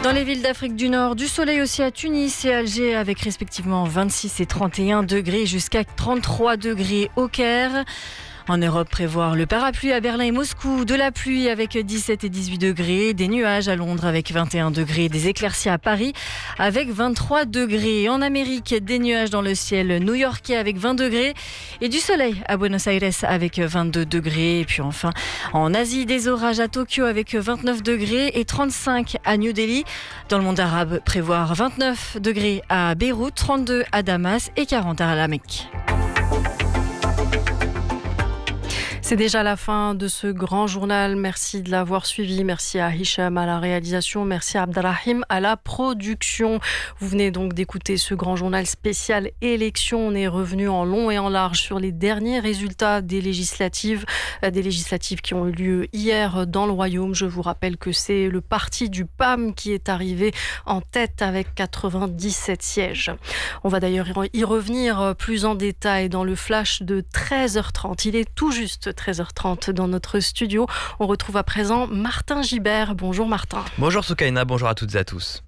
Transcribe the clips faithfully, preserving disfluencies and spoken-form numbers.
Dans les villes d'Afrique du Nord, du soleil aussi à Tunis et Alger avec respectivement vingt-six et trente et un degrés jusqu'à trente-trois degrés au Caire. En Europe, prévoir le parapluie à Berlin et Moscou, de la pluie avec dix-sept et dix-huit degrés, des nuages à Londres avec vingt et un degrés, des éclaircies à Paris avec vingt-trois degrés. En Amérique, des nuages dans le ciel new-yorkais avec vingt degrés et du soleil à Buenos Aires avec vingt-deux degrés. Et puis enfin, en Asie, des orages à Tokyo avec vingt-neuf degrés et trente-cinq à New Delhi. Dans le monde arabe, prévoir vingt-neuf degrés à Beyrouth, trente-deux à Damas et quarante à la Mecque. C'est déjà la fin de ce grand journal. Merci de l'avoir suivi. Merci à Hicham à la réalisation. Merci à Abdelrahim à la production. Vous venez donc d'écouter ce grand journal spécial élection. On est revenu en long et en large sur les derniers résultats des législatives, des législatives qui ont eu lieu hier dans le Royaume. Je vous rappelle que c'est le parti du P A M qui est arrivé en tête avec quatre-vingt-dix-sept sièges. On va d'ailleurs y revenir plus en détail dans le flash de treize heures trente. Il est tout juste treize heures trente dans notre studio. On retrouve à présent Martin Gibert. Bonjour Martin. Bonjour Soukaina, bonjour à toutes et à tous.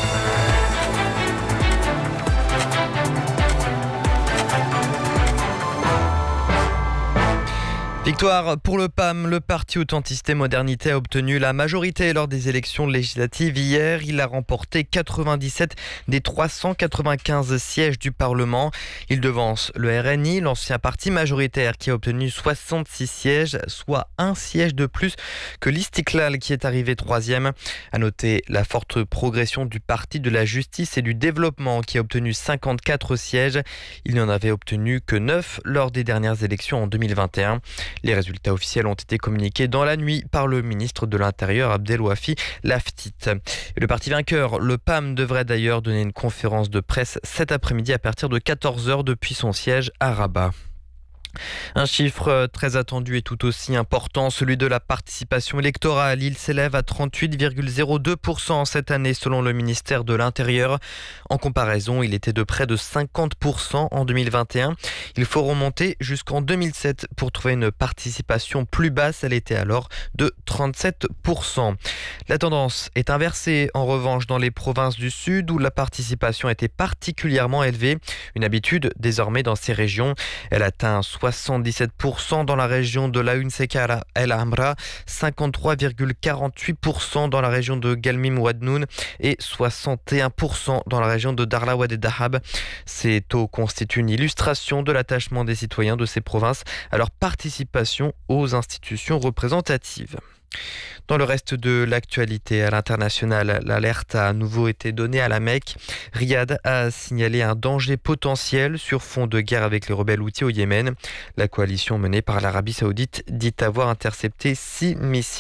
Victoire pour le P A M, le Parti Authenticité Modernité a obtenu la majorité lors des élections législatives hier. Il a remporté quatre-vingt-dix-sept des trois cent quatre-vingt-quinze sièges du Parlement. Il devance le R N I, l'ancien parti majoritaire qui a obtenu soixante-six sièges, soit un siège de plus que l'Istiklal qui est arrivé troisième. À noter la forte progression du Parti de la Justice et du Développement qui a obtenu cinquante-quatre sièges. Il n'en avait obtenu que neuf lors des dernières élections en deux mille vingt et un. Les résultats officiels ont été communiqués dans la nuit par le ministre de l'Intérieur Abdelwafi Laftit. Et le parti vainqueur, le P A M, devrait d'ailleurs donner une conférence de presse cet après-midi à partir de quatorze heures depuis son siège à Rabat. Un chiffre très attendu et tout aussi important, celui de la participation électorale. Il s'élève à trente-huit virgule zéro deux pour cent cette année selon le ministère de l'Intérieur. En comparaison, il était de près de cinquante pour cent en deux mille vingt et un. Il faut remonter jusqu'en deux mille sept pour trouver une participation plus basse. Elle était alors de trente-sept pour cent. La tendance est inversée en revanche dans les provinces du Sud où la participation était particulièrement élevée. Une habitude désormais dans ces régions. Elle atteint soixante-dix-sept pour cent dans la région de la Unsekara El Amra, cinquante-trois virgule quarante-huit pour cent dans la région de Galmim Ouadnoun et soixante et un pour cent dans la région de Darla Ouad et Dahab. Ces taux constituent une illustration de l'attachement des citoyens de ces provinces à leur participation aux institutions représentatives. Dans le reste de l'actualité à l'international, l'alerte a à nouveau été donnée à la Mecque. Riyad a signalé un danger potentiel sur fond de guerre avec les rebelles houthis au Yémen. La coalition menée par l'Arabie Saoudite dit avoir intercepté six missiles